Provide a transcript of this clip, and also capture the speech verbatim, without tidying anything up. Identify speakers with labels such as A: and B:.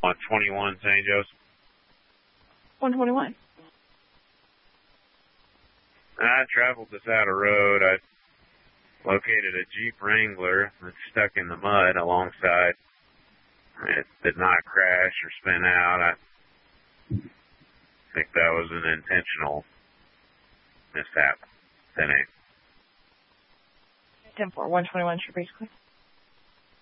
A: On twenty-one Saint Joseph.
B: one twenty-one.
A: I traveled the side of the road. I located a Jeep Wrangler that's stuck in the mud alongside. It did not crash or spin out. I think that was an intentional mishap. ten eight.
B: ten four, one twenty-one, Should basically.